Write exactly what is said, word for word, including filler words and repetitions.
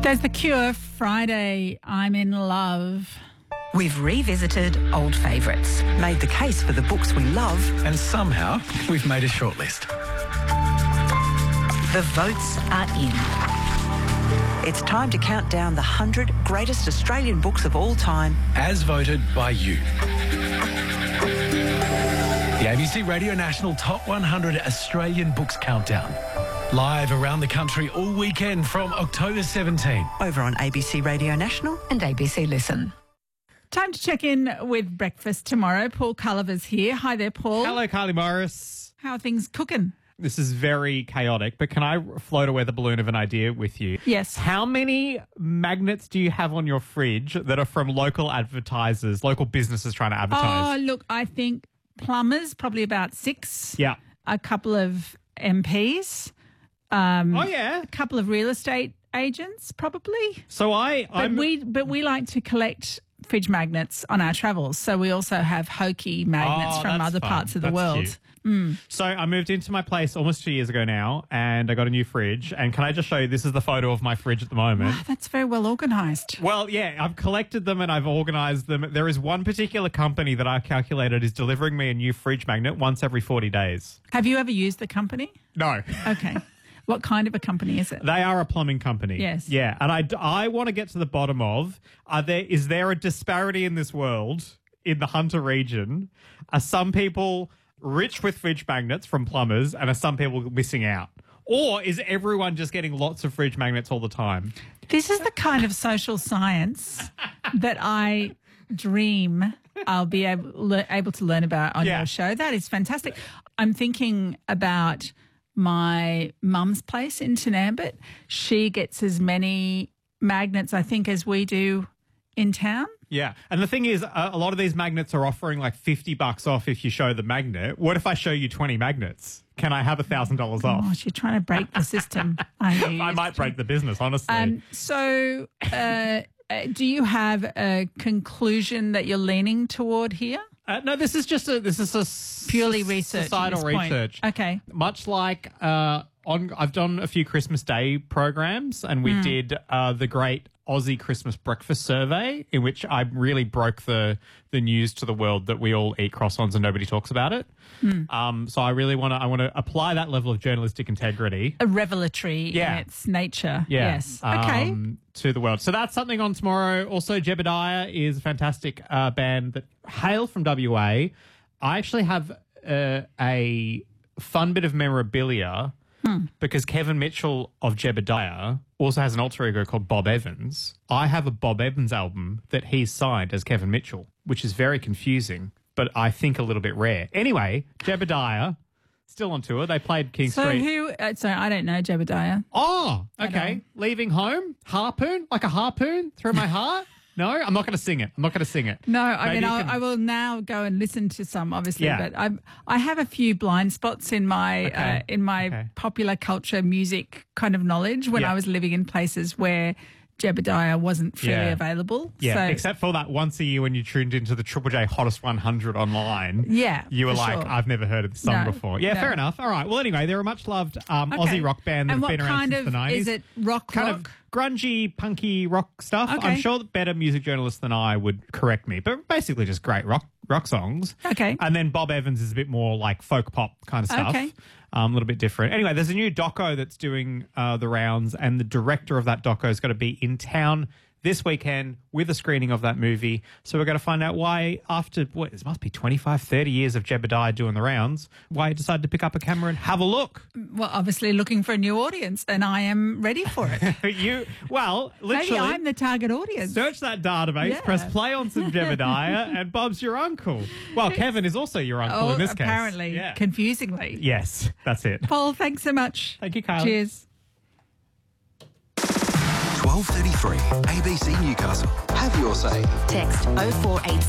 There's The Cure, Friday, I'm in Love. We've revisited old favourites, made the case for the books we love, and somehow we've made a shortlist. The votes are in. It's time to count down the one hundred greatest Australian books of all time. As voted by you. The A B C Radio National Top one hundred Australian Books Countdown. Live around the country all weekend from October seventeenth. Over on A B C Radio National and A B C Listen. Time to check in with breakfast tomorrow. Paul Culliver's here. Hi there, Paul. Hello, Carly Morris. How are things cooking? This is very chaotic, but can I float a weather balloon of an idea with you? Yes. How many magnets do you have on your fridge that are from local advertisers, local businesses trying to advertise? Oh, look, I think plumbers, probably about six. Yeah. A couple of M Ps. Um, oh, yeah. A couple of real estate agents, probably. So I... But I'm... we but we like to collect fridge magnets on our travels. So we also have hokey magnets oh, from that's other fun. parts of the that's world. Cute. Mm. So I moved into my place almost two years ago now, and I got a new fridge. And can I just show you, this is the photo of my fridge at the moment. Wow, that's very well organised. Well, yeah, I've collected them and I've organised them. There is one particular company that I calculated is delivering me a new fridge magnet once every forty days. Have you ever used the company? No. Okay. What kind of a company is it? They are a plumbing company. Yes. Yeah, and I, I want to get to the bottom of, are there is there a disparity in this world, in the Hunter region? Are some people rich with fridge magnets from plumbers and are some people missing out? Or is everyone just getting lots of fridge magnets all the time? This is the kind of social science that I dream I'll be able, le- able to learn about on Yeah. your show. That is fantastic. I'm thinking about my mum's place in Tinambit. She gets as many magnets, I think, as we do in town. Yeah. And the thing is, a, a lot of these magnets are offering like fifty bucks off if you show the magnet. What if I show you twenty magnets? Can I have one thousand dollars off? Oh, you're trying to break the system. I, I might break the business, honestly. Um, so uh, uh, do you have a conclusion that you're leaning toward here? Uh, no, this is just a this is a s- Purely research at societal this point. research. Okay. Much like uh, on, I've done a few Christmas Day programs, and we Mm. did uh, the great Aussie Christmas breakfast survey, in which I really broke the the news to the world that we all eat croissants and nobody talks about it. Mm. Um, so I really want to I want to apply that level of journalistic integrity. A revelatory Yeah. in its nature. Yeah. Yes. Okay. Um, to the world. So that's something on tomorrow. Also, Jebediah is a fantastic uh, band that hail from W A. I actually have uh, a fun bit of memorabilia Hmm. because Kevin Mitchell of Jebediah also has an alter ego called Bob Evans. I have a Bob Evans album that he's signed as Kevin Mitchell, which is very confusing, but I think a little bit rare. Anyway, Jebediah, still on tour. They played King So Street. who? Uh, so I don't know Jebediah. Oh, I okay. don't. Leaving home, harpoon, like a harpoon through my heart. No, I'm not going to sing it. I'm not going to sing it. No, I Maybe mean, you I'll, can- I will now go and listen to some, obviously, Yeah. but I I have a few blind spots in my Okay. uh, in my Okay. popular culture music kind of knowledge when Yeah. I was living in places where Jebediah wasn't freely Yeah. available. Yeah, so, except for that once a year when you tuned into the Triple J Hottest one hundred online. Yeah, You were for like, sure. I've never heard of this song No, before. Yeah, no. fair enough. All right. Well, anyway, they're a much loved um, Okay. Aussie rock band that And have what been around kind since of the nineties. is it? Rock Kind rock? of grungy, punky rock stuff. Okay. I'm sure that better music journalists than I would correct me, but basically just great rock rock songs. Okay. And then Bob Evans is a bit more like folk pop kind of stuff. Okay. Um, a little bit different. Anyway, there's a new doco that's doing uh, the rounds, and the director of that doco is going to be in town this weekend with a screening of that movie. So we're going to find out why, after, what, it must be twenty-five, thirty years of Jebediah doing the rounds, why he decided to pick up a camera and have a look. Well, obviously looking for a new audience, and I am ready for it. you, well, literally. Maybe I'm the target audience. Search that database, Yeah. press play on some Jebediah, and Bob's your uncle. Well, Kevin is also your uncle Oh, in this case. apparently, Yeah. confusingly. Yes, that's it. Paul, thanks so much. Thank you, Kyle. Cheers. twelve thirty-three, A B C Newcastle. Have your say. Text oh four eight